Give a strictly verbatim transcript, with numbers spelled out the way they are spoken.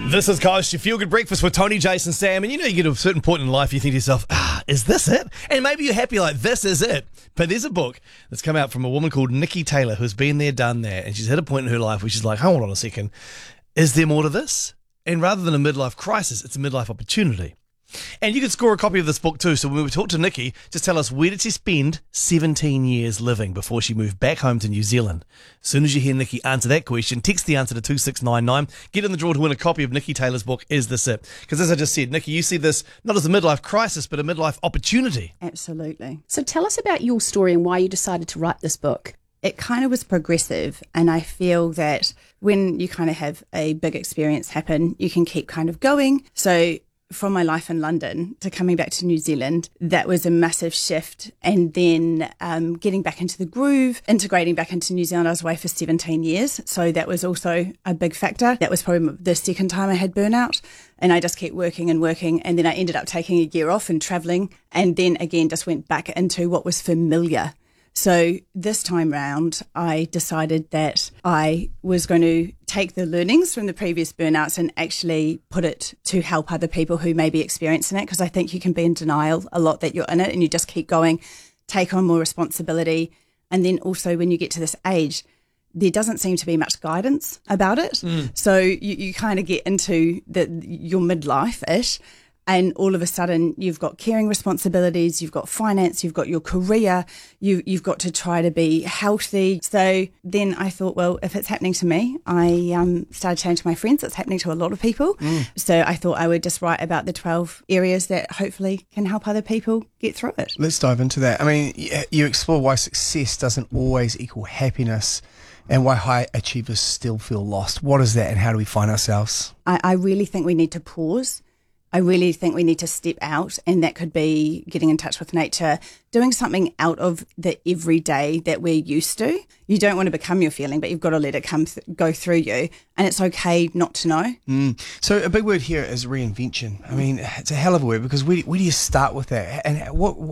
This is Coast, your feel-good breakfast with Tony, Jason, Sam. And you know, you get to a certain point in life, you think to yourself, ah, is this it? And maybe you're happy like, this is it. But there's a book that's come out from a woman called Nikki Taylor who's been there, done that. And she's hit a point in her life where she's like, hold on a second. Is there more to this? And rather than a midlife crisis, it's a midlife opportunity. And you can score a copy of this book too. So when we talk to Nikki, just tell us, where did she spend seventeen years living before she moved back home to New Zealand? As soon as you hear Nikki answer that question, text the answer to two six nine nine. Get in the draw to win a copy of Nikki Taylor's book, Is This It? Because as I just said, Nikki, you see this not as a midlife crisis, but a midlife opportunity. Absolutely. So tell us about your story and why you decided to write this book. It kind of was progressive, and I feel that when you kind of have a big experience happen, you can keep kind of going. So from my life in London to coming back to New Zealand, that was a massive shift. And then um, getting back into the groove, integrating back into New Zealand. I was away for seventeen years. So that was also a big factor. That was probably the second time I had burnout. And I just kept working and working. And then I ended up taking a year off and traveling. And then again, just went back into what was familiar. So this time round, I decided that I was going to take the learnings from the previous burnouts and actually put it to help other people who may be experiencing it, because I think you can be in denial a lot that you're in it and you just keep going, take on more responsibility. And then also when you get to this age, there doesn't seem to be much guidance about it. Mm. So you, you kind of get into the, your midlife-ish. And all of a sudden, you've got caring responsibilities, you've got finance, you've got your career, you, you've got to try to be healthy. So then I thought, well, if it's happening to me, I um, started chatting to my friends. It's happening to a lot of people. Mm. So I thought I would just write about the twelve areas that hopefully can help other people get through it. Let's dive into that. I mean, you explore why success doesn't always equal happiness and why high achievers still feel lost. What is that and how do we find ourselves? I, I really think we need to pause. I really think we need to step out, and that could be getting in touch with nature, doing something out of the everyday that we're used to. You don't want to become your feeling, but you've got to let it come th- go through you, and it's okay not to know. Mm. So a big word here is reinvention. I mean, it's a hell of a word, because where, where do you start with that? And what